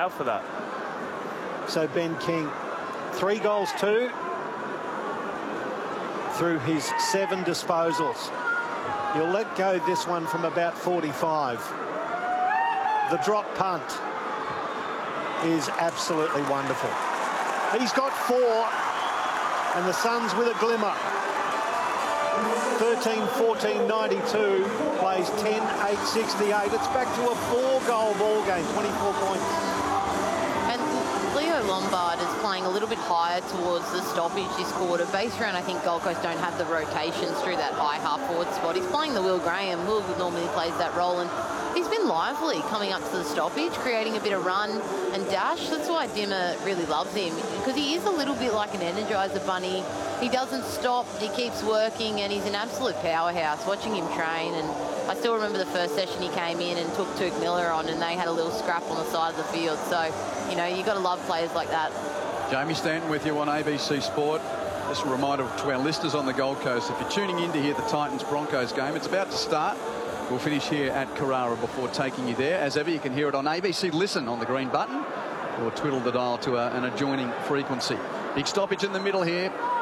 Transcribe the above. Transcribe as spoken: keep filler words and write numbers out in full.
allow for that. So Ben King, three goals, two through his seven disposals. He'll let go this one from about forty-five. The drop punt is absolutely wonderful. He's got four, and the Suns with a glimmer. thirteen fourteen ninety-two, plays ten eight sixty-eight. It's back to a four-goal ball game, twenty-four points. And Leo Lombard is playing a little bit higher towards the stoppage this quarter. Base round, I think Gold Coast don't have the rotations through that high half-forward spot. He's playing the Will Graham. Will normally plays that role, and he's been lively coming up to the stoppage, creating a bit of run and dash. That's why Dimmer really loves him, because he is a little bit like an Energizer bunny. He doesn't stop, he keeps working, and he's an absolute powerhouse. Watching him train, and I still remember the first session he came in and took Tuke Miller on, and they had a little scrap on the side of the field. So, you know, you've got to love players like that. Jamie Stanton with you on A B C Sport. Just a reminder to our listeners on the Gold Coast, if you're tuning in to hear the Titans-Broncos game, it's about to start. We'll finish here at Carrara before taking you there. As ever, you can hear it on A B C Listen on the green button, or twiddle the dial to a, an adjoining frequency. Big stoppage in the middle here.